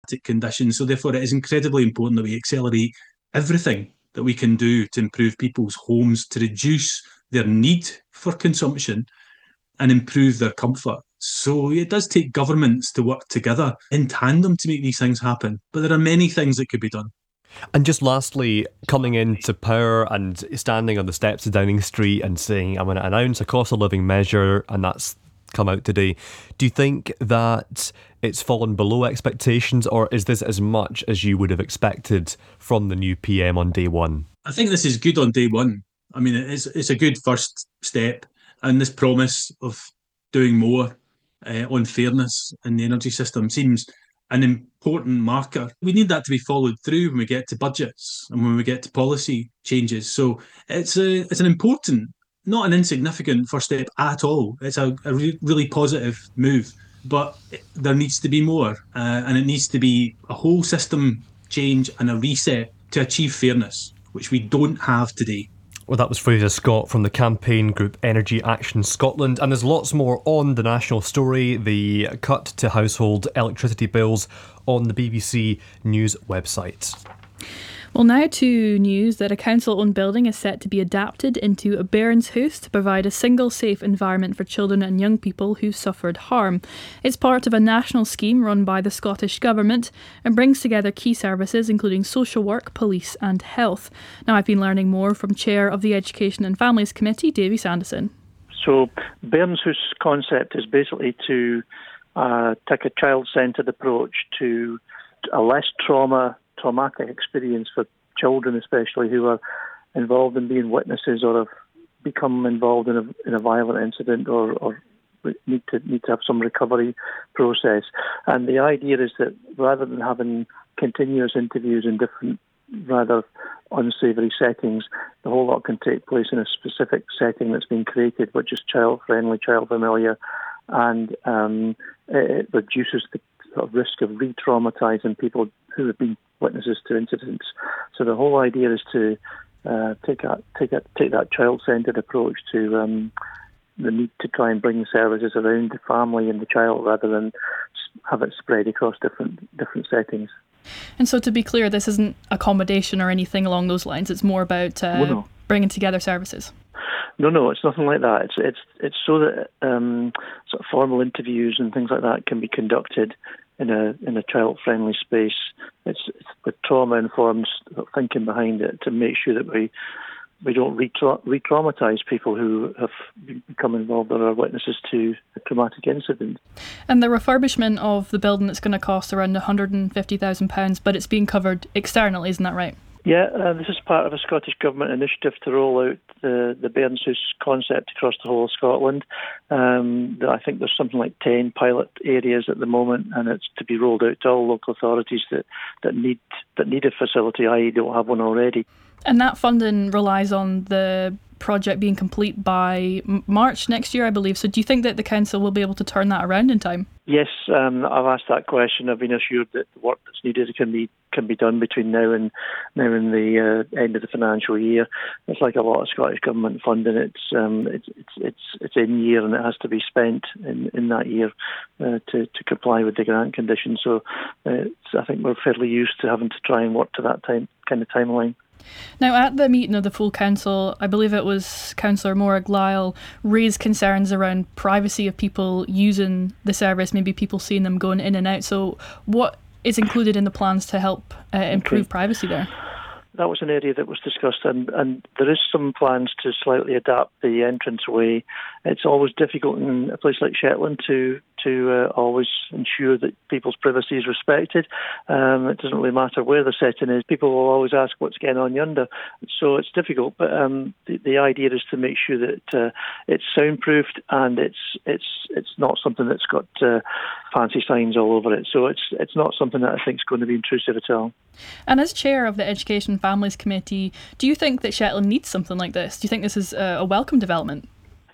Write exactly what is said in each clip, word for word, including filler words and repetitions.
conditions. So therefore it is incredibly important that we accelerate everything that we can do to improve people's homes, to reduce their need for consumption and improve their comfort. So it does take governments to work together in tandem to make these things happen. But there are many things that could be done. And just lastly, coming into power and standing on the steps of Downing Street and saying, I'm going to announce a cost of living measure, and that's come out today. Do you think that it's fallen below expectations, or is this as much as you would have expected from the new P M on day one? I think this is good on day one. I mean, it's, it's a good first step, and this promise of doing more uh, on fairness in the energy system seems an important marker. We need that to be followed through when we get to budgets and when we get to policy changes. So it's a it's an important, not an insignificant first step at all. It's a, a re- really positive move, but there needs to be more, uh, and it needs to be a whole system change and a reset to achieve fairness, which we don't have today. Well, that was Fraser Scott from the campaign group Energy Action Scotland. And there's lots more on the national story, the cut to household electricity bills, on the B B C News website. Well, now to news that a council-owned building is set to be adapted into a bairns' house to provide a single safe environment for children and young people who suffered harm. It's part of a national scheme run by the Scottish Government and brings together key services including social work, police and health. Now, I've been learning more from Chair of the Education and Families Committee, Davy Sanderson. So, bairns' house concept is basically to uh, take a child-centred approach to a less trauma traumatic experience for children, especially who are involved in being witnesses or have become involved in a in a violent incident or, or need to need to have some recovery process. And the idea is that rather than having continuous interviews in different rather unsavoury settings, the whole lot can take place in a specific setting that's been created, which is child-friendly, child-familiar, and um, it, it reduces the sort of risk of re-traumatising people who have been witnesses to incidents. So the whole idea is to uh, take that take that take that child-centred approach to um, the need to try and bring services around the family and the child rather than have it spread across different different settings. And so, to be clear, this isn't accommodation or anything along those lines. It's more about uh, well, no. bringing together services. No, no, it's nothing like that. It's it's it's so that um, sort of formal interviews and things like that can be conducted in a in a child-friendly space. It's, it's with trauma-informed thinking behind it to make sure that we we don't re-tra- re-traumatise people who have become involved or are witnesses to a traumatic incident. And the refurbishment of the building is going to cost around one hundred fifty thousand pounds, but it's being covered externally, isn't that right? Yeah, uh, this is part of a Scottish Government initiative to roll out the, the bairns' house concept across the whole of Scotland. Um, I think there's something like ten pilot areas at the moment, and it's to be rolled out to all local authorities that, that need that need a facility, that is don't have one already. And that funding relies on the project being complete by March next year, I believe. So do you think that the council will be able to turn that around in time? Yes, um, I've asked that question. I've been assured that the work that's needed can be can be done between now and now and the uh, end of the financial year. It's like a lot of Scottish Government funding. It's um, it's it's it's it's in year and it has to be spent in, in that year uh, to to comply with the grant conditions. So uh, I think we're fairly used to having to try and work to that time kind of timeline. Now, at the meeting of the full council, I believe it was Councillor Morag Lyle raised concerns around privacy of people using the service, maybe people seeing them going in and out. So what is included in the plans to help uh, improve okay. privacy there? That was an area that was discussed, and, and there is some plans to slightly adapt the entranceway. It's always difficult in a place like Shetland to to uh, always ensure that people's privacy is respected. Um, it doesn't really matter where the setting is. People will always ask what's going on yonder. So it's difficult, but um, the, the idea is to make sure that uh, it's soundproofed and it's it's it's not something that's got uh, fancy signs all over it. So it's it's not something that I think is going to be intrusive at all. And as chair of the Education and Families Committee, do you think that Shetland needs something like this? Do you think this is a welcome development?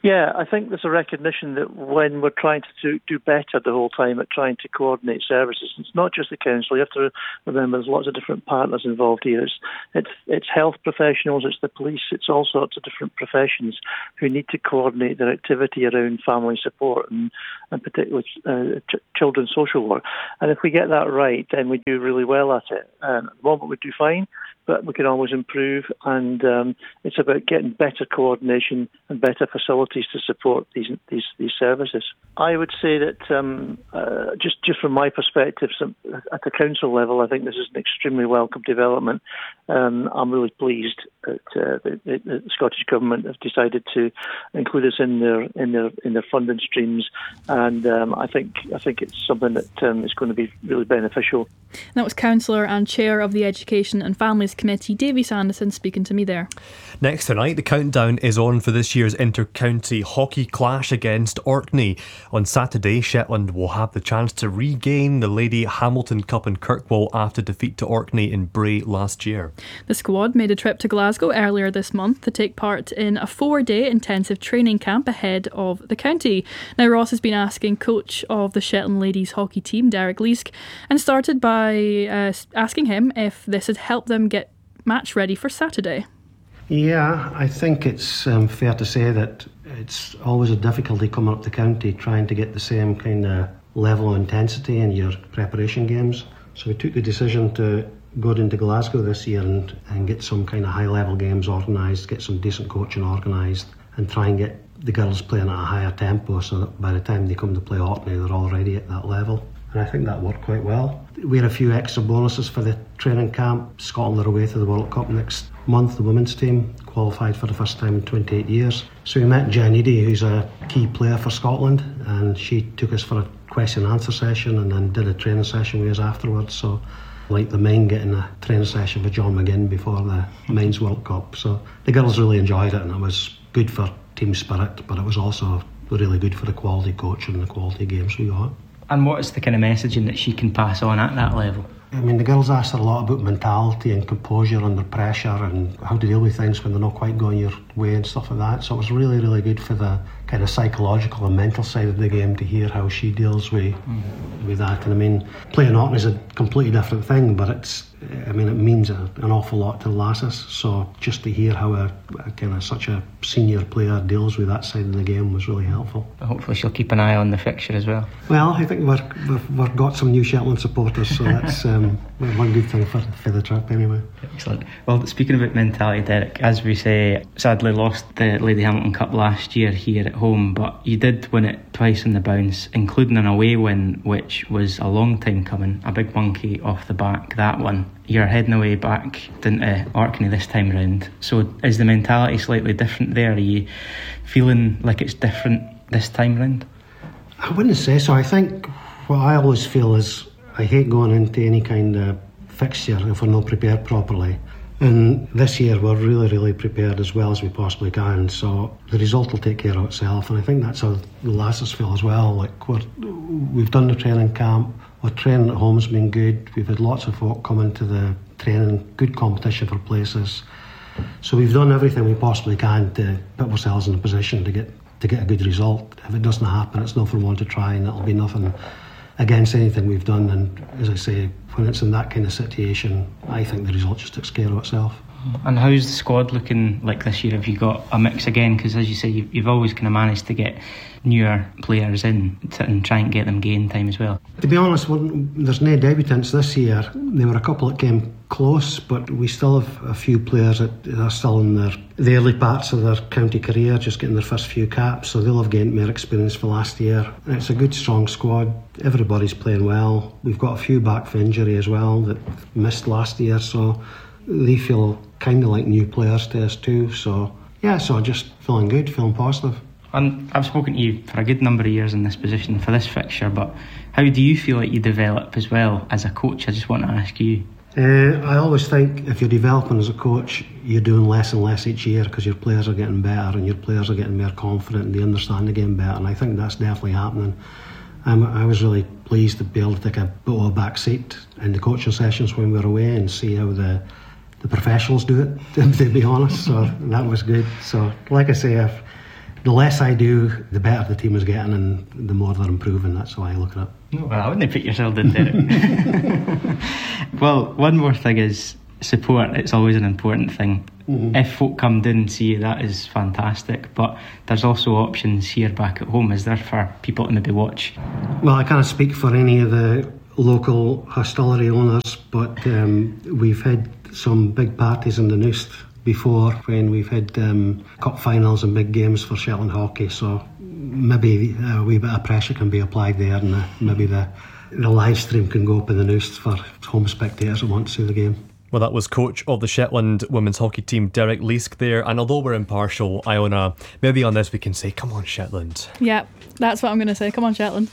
Yeah, I think there's a recognition that when we're trying to do, do better the whole time at trying to coordinate services, it's not just the council. You have to remember there's lots of different partners involved here. It's, it's, it's health professionals, it's the police, it's all sorts of different professions who need to coordinate their activity around family support and, and particularly uh, ch- children's social work. And if we get that right, then we do really well at it. Um, at the moment we do fine, but we can always improve, and um, it's about getting better coordination and better facilities to support these these, these services. I would say that um, uh, just just from my perspective, some, at the council level, I think this is an extremely welcome development. Um, I'm really pleased that uh, the, the Scottish Government have decided to include us in their in their in their funding streams, and um, I think I think it's something that um, is going to be really beneficial. That was Councillor and Chair of the Education and Families Committee, Davy Sanderson, speaking to me there. Next tonight, the countdown is on for this year's inter-county hockey clash against Orkney. On Saturday, Shetland will have the chance to regain the Lady Hamilton Cup in Kirkwall after defeat to Orkney in Bray last year. The squad made a trip to Glasgow earlier this month to take part in a four-day intensive training camp ahead of the county. Now, Ross has been asking coach of the Shetland ladies hockey team, Derek Leask, and started by uh, asking him if this had helped them get match ready for Saturday. Yeah, I think it's um, fair to say that it's always a difficulty coming up the county trying to get the same kind of level of intensity in your preparation games. So we took the decision to go into Glasgow this year and, and get some kind of high level games organised, get some decent coaching organised, and try and get the girls playing at a higher tempo so that by the time they come to play Orkney they're already at that level. And I think that worked quite well. We had a few extra bonuses for the training camp. Scotland are away to the World Cup next month. The women's team qualified for the first time in twenty-eight years. So we met Jan Eadie, who's a key player for Scotland, and she took us for a question and answer session and then did a training session with us afterwards. So like the men getting a training session with John McGinn before the men's World Cup. So the girls really enjoyed it, and it was good for team spirit, but it was also really good for the quality coaching and the quality games we got. And what is the kind of messaging that she can pass on at that level? I mean, the girls asked her a lot about mentality and composure under pressure and how to deal with things when they're not quite going your way and stuff like that. So it was really, really good for the kind of psychological and mental side of the game to hear how she deals with mm. with that. And I mean, playing Orkney is a completely different thing, but it's, I mean, it means a, an awful lot to the lasses. So just to hear how a, a kind of such a senior player deals with that side of the game was really helpful. Hopefully she'll keep an eye on the fixture as well. Well, I think we're, we've, we've got some new Shetland supporters, so that's um, one good thing for, for the trip anyway. Excellent. Well, speaking about mentality, Derek, as we say, sadly lost the Lady Hamilton Cup last year here at home, but you did win it twice on the bounce, including an away win, which was a long time coming, a big monkey off the back, that one. You're heading away back into Orkney this time round. So is the mentality slightly different there? Are you feeling like it's different this time round? I wouldn't say so. I think what I always feel is I hate going into any kind of fixture if we're not prepared properly. And this year we're really, really prepared as well as we possibly can. So the result will take care of itself. And I think that's how the lasses feel as well. Like we're, we've done the training camp. Our training at home has been good. We've had lots of folk coming to the training, good competition for places. So we've done everything we possibly can to put ourselves in a position to get to get a good result. If it doesn't happen, it's not for one to try, and it'll be nothing against anything we've done. And as I say, when it's in that kind of situation, I think the result just takes care of itself. And how's the squad looking like this year? Have you got a mix again? Because as you say, you've, you've always kind of managed to get newer players in to, and try and get them game time as well. To be honest, there's no debutants this year. There were a couple that came close, but we still have a few players that are still in their the early parts of their county career, just getting their first few caps, so they'll have gained more experience for last year. And it's a good, strong squad. Everybody's playing well. We've got a few back for injury as well that missed last year, so they feel kind of like new players to us too. So yeah, so just feeling good, feeling positive. And I've spoken to you for a good number of years in this position for this fixture, but how do you feel like you develop as well as a coach? I just want to ask you. Uh, I always think if you're developing as a coach, you're doing less and less each year because your players are getting better and your players are getting more confident and they understand the game better, and I think that's definitely happening. Um, I was really pleased to be able to take a bit of a back seat in the coaching sessions when we were away and see how the the professionals do it, to be honest, so that was good. So like I say, if the less I do, the better the team is getting and the more they're improving. That's how I look at it. No, well, I wouldn't put yourself in there. Well, one more thing is support. It's always an important thing. Mm-hmm. If folk come down and see you, that is fantastic. But there's also options here back at home, is there, for people to maybe watch? Well, I can't speak for any of the local hostelry owners, but um, we've had some big parties in the Noost before when we've had um, cup finals and big games for Shetland hockey, so maybe a wee bit of pressure can be applied there, and the, maybe the, the live stream can go up in the Noost for home spectators who want to see the game. Well, that was coach of the Shetland women's hockey team, Derek Leask there. And although we're impartial, Iona, maybe on this we can say, come on, Shetland. Yeah, that's what I'm going to say. Come on, Shetland.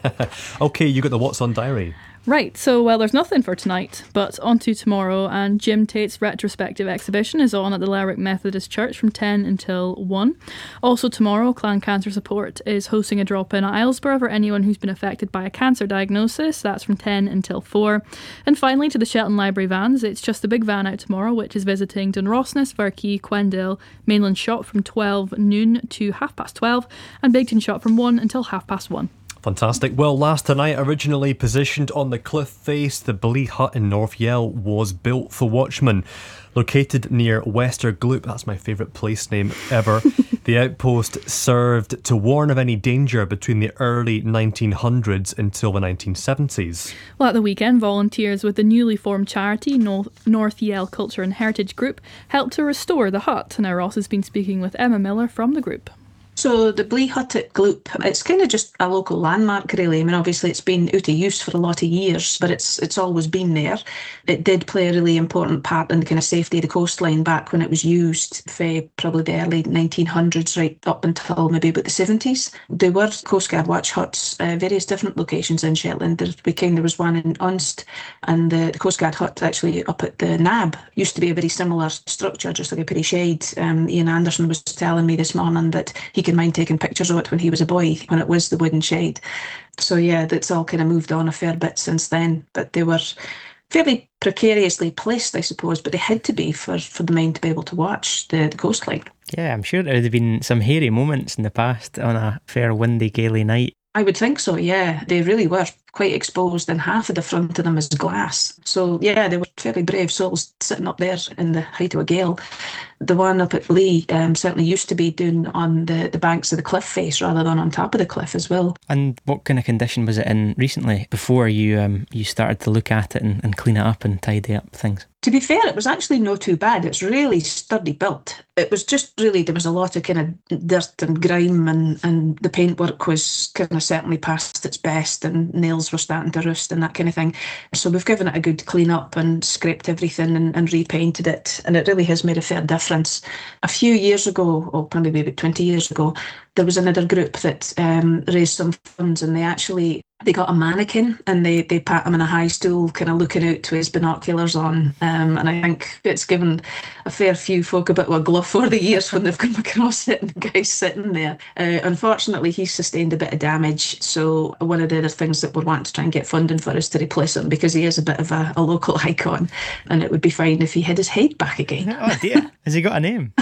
OK, you got the What's On diary. Right, so, well, there's nothing for tonight, but on to tomorrow, and Jim Tate's retrospective exhibition is on at the Lerwick Methodist Church from ten until one. Also tomorrow, Clan Cancer Support is hosting a drop-in at Islesborough for anyone who's been affected by a cancer diagnosis. That's from ten until four. And finally, to the Shetland Library vans, it's just the big van out tomorrow, which is visiting Dunrossness, Verkey, Quendale, Mainland Shop from twelve noon to half past twelve, and Bigton Shop from one until half past one. Fantastic. Well, last night, originally positioned on the cliff face, the Blee Hut in North Yell was built for watchmen. Located near Wester Gloop, that's my favourite place name ever, the outpost served to warn of any danger between the early nineteen hundreds until the nineteen seventies. Well, at the weekend, volunteers with the newly formed charity North, North Yell Culture and Heritage Group helped to restore the hut. Now, Ross has been speaking with Emma Miller from the group. So the Blee Hut at Gloop, it's kind of just a local landmark, really. I mean, obviously it's been out of use for a lot of years, but it's it's always been there. It did play a really important part in the kind of safety of the coastline back when it was used for probably the early nineteen hundreds, right up until maybe about the seventies. There were Coast Guard watch huts, uh, various different locations in Shetland. There became there was one in Unst, and the, the Coast Guard hut actually up at the Nab used to be a very similar structure, just like a pretty shade. Um, Ian Anderson was telling me this morning that he could mind taking pictures of it when he was a boy, when it was the wooden shed. So yeah, that's all kind of moved on a fair bit since then, but they were fairly precariously placed, I suppose, but they had to be for, for the mind to be able to watch the, the coastline. Yeah, I'm sure there would have been some hairy moments in the past on a fair windy, gaily night. I would think so, yeah. They really were quite exposed, and half of the front of them is glass. So, yeah, they were fairly brave souls sitting up there in the height of a gale. The one up at Lee um, certainly used to be down on the, the banks of the cliff face rather than on top of the cliff as well. And what kind of condition was it in recently, before you um, you started to look at it and, and clean it up and tidy up things? To be fair, it was actually not too bad. It's really sturdy built. It was just really, there was a lot of kind of dirt and grime, and, and the paintwork was kind of certainly past its best, and nails were starting to rust and that kind of thing. So we've given it a good clean up and scraped everything and, and repainted it, and it really has made a fair difference. A few years ago, or probably maybe twenty years ago, there was another group that um, raised some funds, and they actually they got a mannequin and they, they pat him in a high stool, kind of looking out to his binoculars on. Um, and I think it's given a fair few folk a bit of a gluff over the years when they've come across it and the guy's sitting there. Uh, unfortunately, he's sustained a bit of damage. So one of the other things that we're wanting to try and get funding for is to replace him, because he is a bit of a, a local icon, and it would be fine if he had his head back again. Oh dear, has he got a name?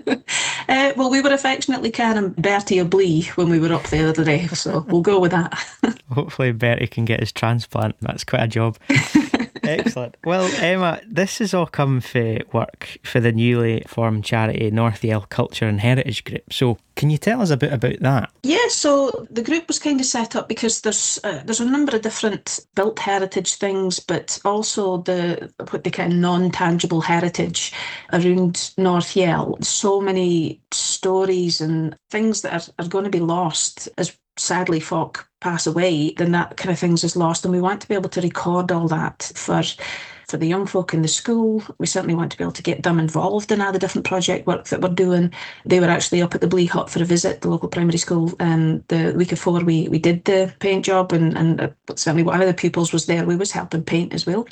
Uh, well, we were affectionately calling him Bertie of Blee when we were up the other day, so we'll go with that. Hopefully Bertie can get his transplant. That's quite a job. Excellent. Well, Emma, this has all come for work for the newly formed charity North Yell Culture and Heritage Group. So can you tell us a bit about that? Yeah, so the group was kind of set up because there's uh, there's a number of different built heritage things, but also the what they kind of non-tangible heritage around North Yell. So many stories and things that are, are going to be lost as sadly folk pass away, then that kind of things is lost, and we want to be able to record all that for for the young folk in the school. We certainly want to be able to get them involved in all the different project work that we're doing. They were actually up at the Blee Hut for a visit, the local primary school, and the week before we we did the paint job, and, and certainly one of the pupils was there. We was helping paint as well.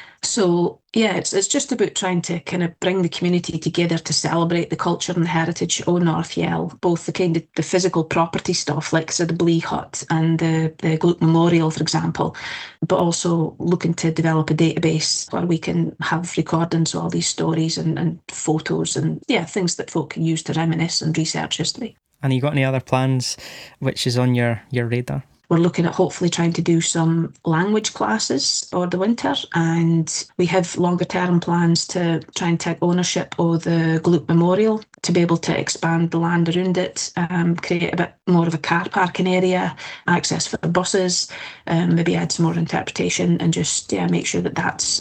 So yeah, it's it's just about trying to kind of bring the community together to celebrate the culture and the heritage of North Yell, both the kind of the physical property stuff like so the Blee Hut and the, the Gloop Memorial, for example, but also looking to develop a database where we can have recordings of all these stories and, and photos and yeah, things that folk can use to reminisce and research history. And you got any other plans which is on your, your radar? We're looking at hopefully trying to do some language classes over the winter, and we have longer term plans to try and take ownership of the Gloop Memorial to be able to expand the land around it, um, create a bit more of a car parking area, access for buses, um, maybe add some more interpretation, and just yeah make sure that that's